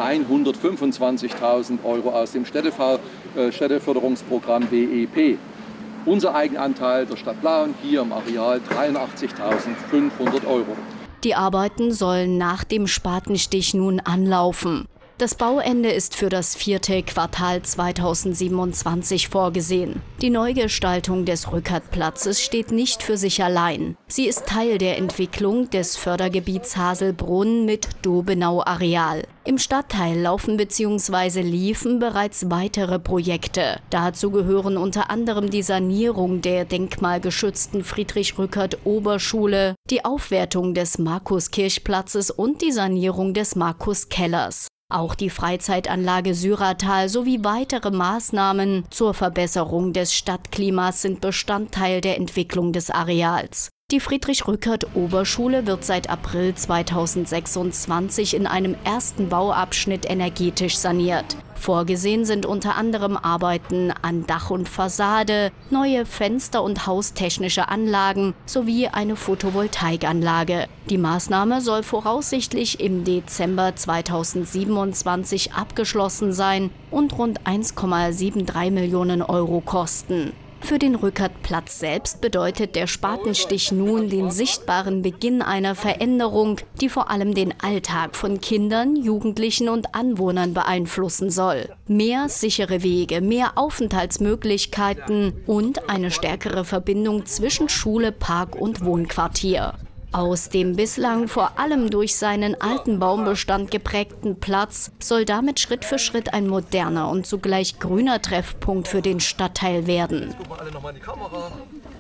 125.000 € aus dem Städteförderungsprogramm BEP. Unser Eigenanteil der Stadt Plauen hier im Areal 83.500 €. Die Arbeiten sollen nach dem Spatenstich nun anlaufen. Das Bauende ist für das 4. Quartal 2027 vorgesehen. Die Neugestaltung des Rückertplatzes steht nicht für sich allein. Sie ist Teil der Entwicklung des Fördergebiets Haselbrunn mit Dobenau-Areal. Im Stadtteil laufen bzw. liefen bereits weitere Projekte. Dazu gehören unter anderem die Sanierung der denkmalgeschützten Friedrich-Rückert-Oberschule, die Aufwertung des Markus-Kirchplatzes und die Sanierung des Markus-Kellers. Auch die Freizeitanlage Syratal sowie weitere Maßnahmen zur Verbesserung des Stadtklimas sind Bestandteil der Entwicklung des Areals. Die Friedrich-Rückert-Oberschule wird seit April 2026 in einem ersten Bauabschnitt energetisch saniert. Vorgesehen sind unter anderem Arbeiten an Dach und Fassade, neue Fenster- und haustechnische Anlagen sowie eine Photovoltaikanlage. Die Maßnahme soll voraussichtlich im Dezember 2027 abgeschlossen sein und rund 1,73 Millionen € kosten. Für den Rückertplatz selbst bedeutet der Spatenstich nun den sichtbaren Beginn einer Veränderung, die vor allem den Alltag von Kindern, Jugendlichen und Anwohnern beeinflussen soll. Mehr sichere Wege, mehr Aufenthaltsmöglichkeiten und eine stärkere Verbindung zwischen Schule, Park und Wohnquartier. Aus dem bislang vor allem durch seinen alten Baumbestand geprägten Platz soll damit Schritt für Schritt ein moderner und zugleich grüner Treffpunkt für den Stadtteil werden. Jetzt gucken wir alle nochmal in die Kamera.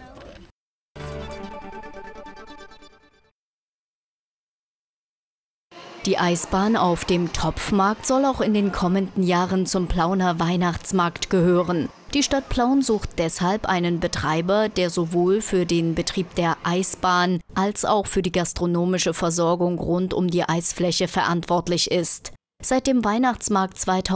Die Eisbahn auf dem Topfmarkt soll auch in den kommenden Jahren zum Plauner Weihnachtsmarkt gehören. Die Stadt Plauen sucht deshalb einen Betreiber, der sowohl für den Betrieb der Eisbahn als auch für die gastronomische Versorgung rund um die Eisfläche verantwortlich ist. Seit dem Weihnachtsmarkt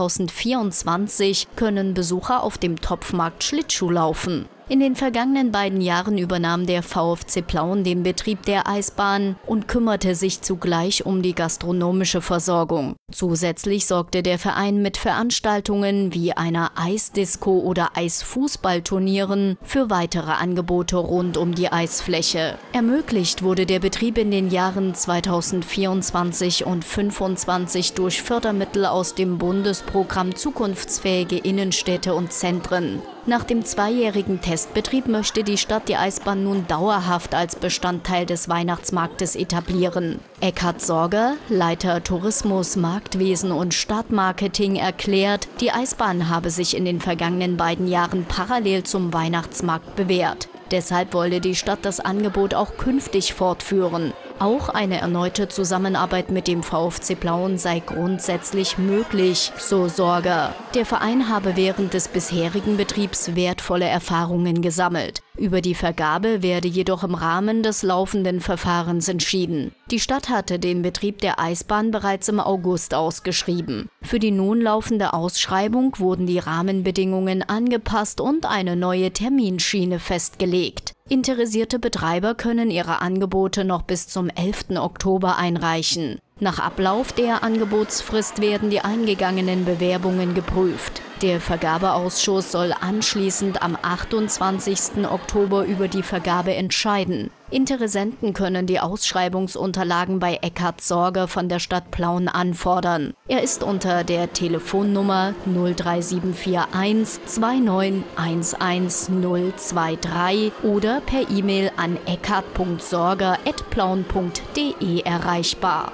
2024 können Besucher auf dem Topfmarkt Schlittschuh laufen. In den vergangenen beiden Jahren übernahm der VfC Plauen den Betrieb der Eisbahn und kümmerte sich zugleich um die gastronomische Versorgung. Zusätzlich sorgte der Verein mit Veranstaltungen wie einer Eisdisco oder Eisfußballturnieren für weitere Angebote rund um die Eisfläche. Ermöglicht wurde der Betrieb in den Jahren 2024 und 2025 durch Fördermittel aus dem Bundesprogramm Zukunftsfähige Innenstädte und Zentren. Nach dem zweijährigen Testbetrieb möchte die Stadt die Eisbahn nun dauerhaft als Bestandteil des Weihnachtsmarktes etablieren. Eckhard Sorger, Leiter Tourismus, Marktwesen und Stadtmarketing, erklärt, die Eisbahn habe sich in den vergangenen beiden Jahren parallel zum Weihnachtsmarkt bewährt. Deshalb wolle die Stadt das Angebot auch künftig fortführen. Auch eine erneute Zusammenarbeit mit dem VfC Plauen sei grundsätzlich möglich, so Sorger. Der Verein habe während des bisherigen Betriebs wertvolle Erfahrungen gesammelt. Über die Vergabe werde jedoch im Rahmen des laufenden Verfahrens entschieden. Die Stadt hatte den Betrieb der Eisbahn bereits im August ausgeschrieben. Für die nun laufende Ausschreibung wurden die Rahmenbedingungen angepasst und eine neue Terminschiene festgelegt. Interessierte Betreiber können ihre Angebote noch bis zum 11. Oktober einreichen. Nach Ablauf der Angebotsfrist werden die eingegangenen Bewerbungen geprüft. Der Vergabeausschuss soll anschließend am 28. Oktober über die Vergabe entscheiden. Interessenten können die Ausschreibungsunterlagen bei Eckhard Sorger von der Stadt Plauen anfordern. Er ist unter der Telefonnummer 03741 2911023 oder per E-Mail an eckhard.sorger@plauen.de erreichbar.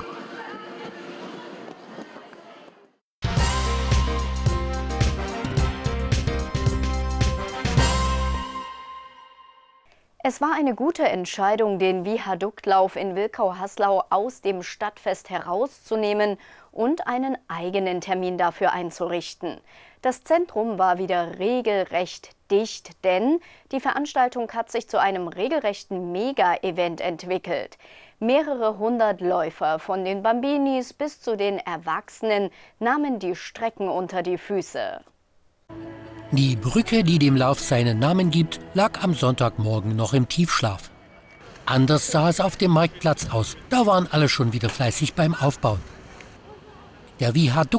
Es war eine gute Entscheidung, den Viaduktlauf in Wilkau-Haslau aus dem Stadtfest herauszunehmen und einen eigenen Termin dafür einzurichten. Das Zentrum war wieder regelrecht dicht, denn die Veranstaltung hat sich zu einem regelrechten Mega-Event entwickelt. Mehrere hundert Läufer, von den Bambinis bis zu den Erwachsenen, nahmen die Strecken unter die Füße. Die Brücke, die dem Lauf seinen Namen gibt, lag am Sonntagmorgen noch im Tiefschlaf. Anders sah es auf dem Marktplatz aus. Da waren alle schon wieder fleißig beim Aufbauen. Der Viadukt